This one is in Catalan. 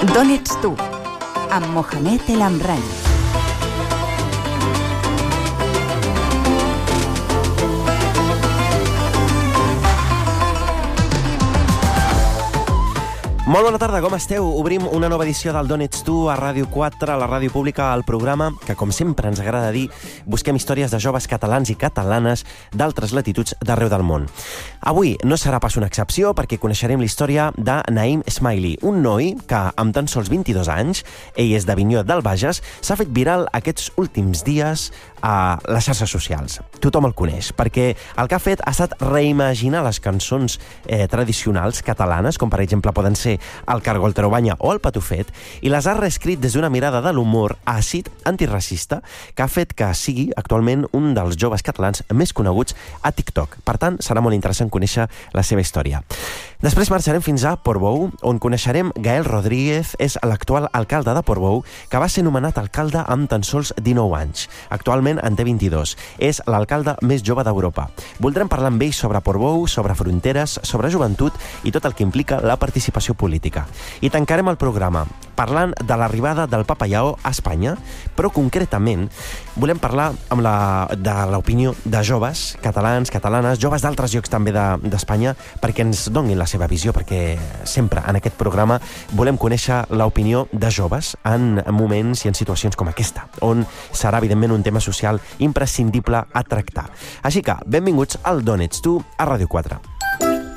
D'on ets tu? Amb Mohamed El Amrani. Molt bona tarda, com esteu? Obrim una nova edició del D'on ets tu a Ràdio 4, a la ràdio pública, al programa que, com sempre ens agrada dir, busquem històries de joves catalans i catalanes d'altres latituds d'arreu del món. Avui no serà pas una excepció perquè coneixerem la història de Naim Ismaili, un noi que, amb tan sols 22 anys, ell és d'Avinyó del Bages, s'ha fet viral aquests últims dies a les xarxes socials. Tothom el coneix, perquè el que ha fet ha estat reimaginar les cançons tradicionals catalanes, com per exemple poden ser el Cargol Trobanya o el Patufet, i les ha reescrit des d'una mirada de l'humor àcid, antiracista, que ha fet que sigui actualment un dels joves catalans més coneguts a TikTok. Per tant, serà molt interessant conèixer la seva història. Després marxarem fins a Portbou, on coneixerem Gael Rodríguez, és l'actual alcalde de Portbou, que va ser nomenat alcalde amb tan sols 19 anys. Actualment en té 22. És l'alcalde més jove d'Europa. Voldrem parlar amb ell sobre Portbou, sobre fronteres, sobre joventut i tot el que implica la participació política. I tancarem el programa parlant de l'arribada del Papa Lleó a Espanya, però concretament volem parlar de l'opinió de joves catalans, catalanes, joves d'altres llocs també d'Espanya, perquè ens donin la seva visió, perquè sempre en aquest programa volem conèixer l'opinió de joves en moments i en situacions com aquesta, on serà evidentment un tema social imprescindible a tractar. Així que, benvinguts al D'on ets tu a Ràdio 4.